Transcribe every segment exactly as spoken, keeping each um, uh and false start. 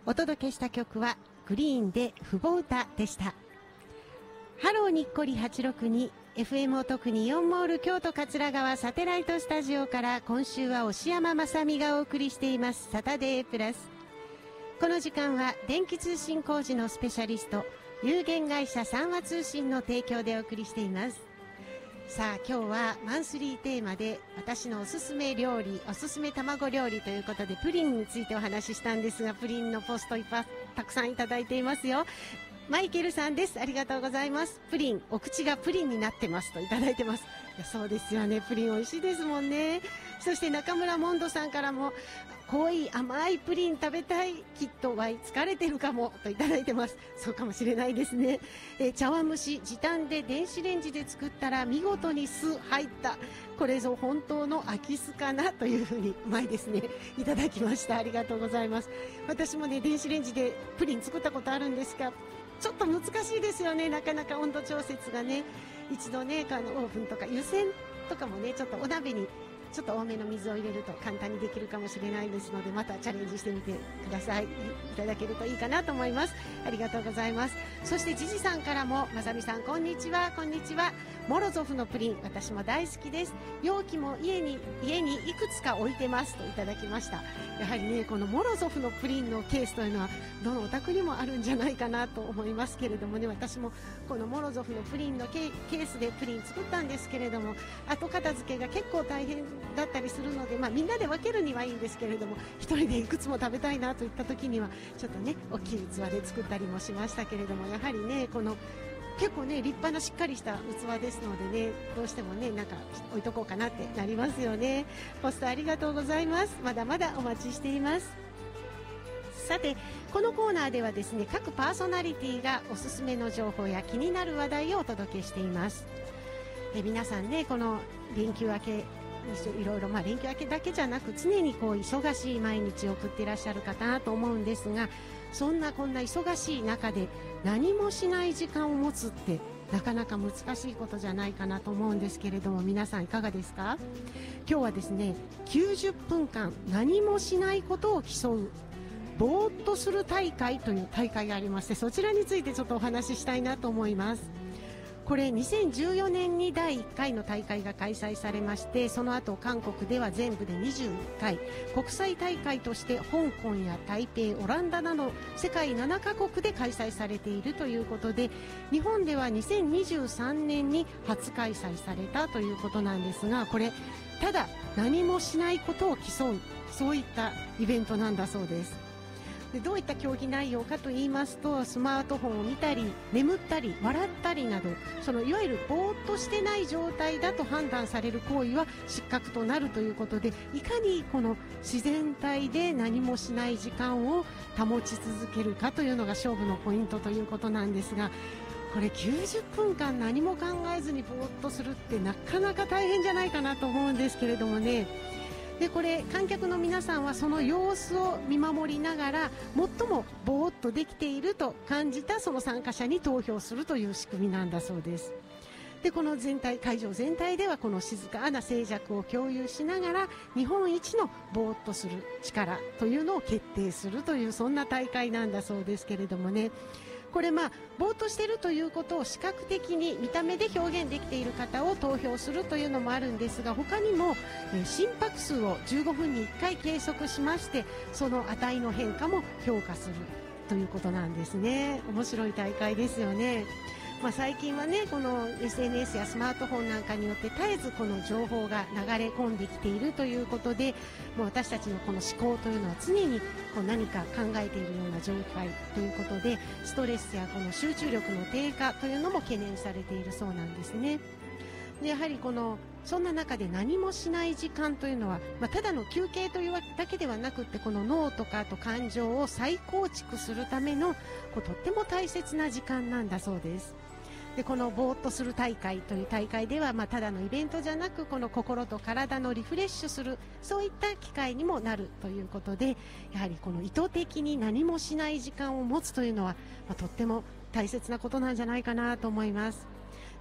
お届けした曲はグリーンでふぼ歌でした。ハローにっこりはちろくに エフエム おとくにイオンモール京都桂川サテライトスタジオから、今週は押山正美がお送りしていますサタデープラス。この時間は電気通信工事のスペシャリスト有限会社三和通信の提供でお送りしています。さあ、今日はマンスリーテーマで私のおすすめ料理、おすすめ卵料理ということでプリンについてお話ししたんですが、プリンのポストいっぱいたくさんいただいていますよ。マイケルさんです。ありがとうございます。プリン、お口がプリンになってますといただいてます。いや、そうですよね。プリン美味しいですもんね。そして中村モンドさんからも、濃い甘いプリン食べたい、きっとワイ疲れてるかもといただいてます。そうかもしれないですね。え茶碗蒸し時短で電子レンジで作ったら見事に酢入った、これぞ本当の空き酢かなというふうに、うまいですね、いただきました。ありがとうございます。私もね、電子レンジでプリン作ったことあるんですが、ちょっと難しいですよね。なかなか温度調節がね、一度ね、あのオーブンとか湯煎とかもね、ちょっとお鍋にちょっと多めの水を入れると簡単にできるかもしれないですので、またチャレンジしてみてください。いただけるといいかなと思います。ありがとうございます。そしてジジさんからも、まさみさんこんにちは。こんにちは。モロゾフのプリン、私も大好きです。容器も家に家にいくつか置いてますといただきました。やはりね、このモロゾフのプリンのケースというのはどのお宅にもあるんじゃないかなと思いますけれどもね、私もこのモロゾフのプリンのケースでプリン作ったんですけれども、後片付けが結構大変だったりするので、まあ、みんなで分けるにはいいんですけれども、一人でいくつも食べたいなといった時にはちょっとね、大きい器で作ったりもしましたけれども、やはりね、この結構ね、立派なしっかりした器ですのでね、どうしてもね、なんか置いとこうかなってなりますよね。ポストありがとうございます。まだまだお待ちしています。さて、このコーナーではですね、各パーソナリティがおすすめの情報や気になる話題をお届けしています。え皆さんね、この連休明け、いろいろ、まあ、連休明けだけじゃなく常にこう忙しい毎日を送っていらっしゃるかなと思うんですが、そんなこんな忙しい中で何もしない時間を持つってなかなか難しいことじゃないかなと思うんですけれども、皆さんいかがですか？今日はですね、きゅうじゅっぷんかん何もしないことを競うぼーっとする大会という大会がありまして、そちらについてちょっとお話ししたいなと思います。これにせんじゅうよねんにだいいっかいの大会が開催されまして、その後韓国では全部でにじゅういっかい、国際大会として香港や台北、オランダなど世界ななかこくで開催されているということで、日本ではにせんにじゅうさんねんに初開催されたということなんですが、これただ何もしないことを競う、そういったイベントなんだそうです。でどういった競技内容かと言いますと、スマートフォンを見たり眠ったり笑ったりなど、そのいわゆるぼーっとしてない状態だと判断される行為は失格となるということで、いかにこの自然体で何もしない時間を保ち続けるかというのが勝負のポイントということなんですが、これきゅうじゅっぷんかん何も考えずにぼーっとするってなかなか大変じゃないかなと思うんですけれどもね。でこれ観客の皆さんはその様子を見守りながら、最もぼーっとできていると感じたその参加者に投票するという仕組みなんだそうです。でこの全体会場全体ではこの静かな静寂を共有しながら、日本一のぼーっとする力というのを決定するという、そんな大会なんだそうですけれどもね。これまあぼーっとしているということを視覚的に見た目で表現できている方を投票するというのもあるんですが、他にも、えー、心拍数をじゅうごふんにいっかい計測しまして、その値の変化も評価するということなんですね。面白い大会ですよね。まあ、最近はね、この エスエヌエス やスマートフォンなんかによって絶えずこの情報が流れ込んできているということで、もう私たちのこの思考というのは常にこう何か考えているような状態ということで、ストレスやこの集中力の低下というのも懸念されているそうなんですね。でやはりこのそんな中で何もしない時間というのは、まあ、ただの休憩というだけではなくって、この脳とかあと感情を再構築するためのこうとっても大切な時間なんだそうです。でこのぼーっとする大会という大会では、まあ、ただのイベントじゃなく、この心と体のリフレッシュする、そういった機会にもなるということで、やはりこの意図的に何もしない時間を持つというのは、まあ、とっても大切なことなんじゃないかなと思います。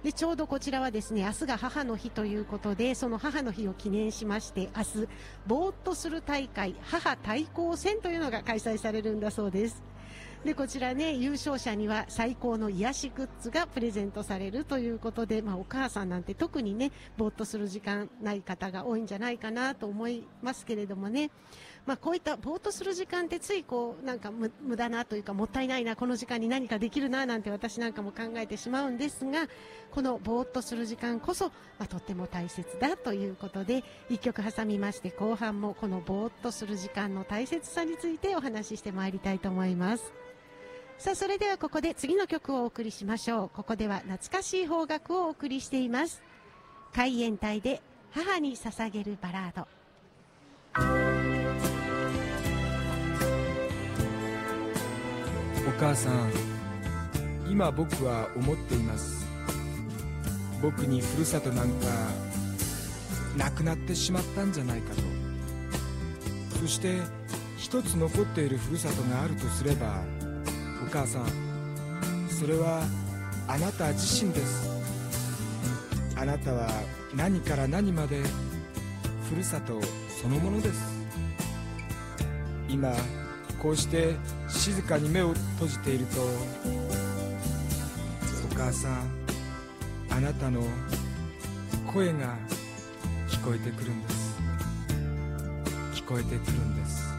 でちょうどこちらはですね、明日が母の日ということで、その母の日を記念しまして、明日ぼーっとする大会母対抗戦というのが開催されるんだそうです。でこちらね、優勝者には最高の癒しグッズがプレゼントされるということで、まあ、お母さんなんて特にね、ぼーっとする時間ない方が多いんじゃないかなと思いますけれどもね、まあ、こういったぼーっとする時間ってついこうなんか無無駄なというか、もったいないな、この時間に何かできるななんて私なんかも考えてしまうんですが、このぼーっとする時間こそ、まあ、とっても大切だということで、いっきょく挟みまして、後半もこのぼーっとする時間の大切さについてお話ししてまいりたいと思います。さあ、それではここで次の曲をお送りしましょう。ここでは懐かしい邦楽をお送りしています。海援隊で母に捧げるバラード。 お母さん、今僕は思っています。僕にふるさとなんかなくなってしまったんじゃないかと。そして一つ残っているふるさとがあるとすれば、お母さん、それはあなた自身です。あなたは何から何までふるさとそのものです。今こうして静かに目を閉じていると、お母さん、あなたの声が聞こえてくるんです。聞こえてくるんです。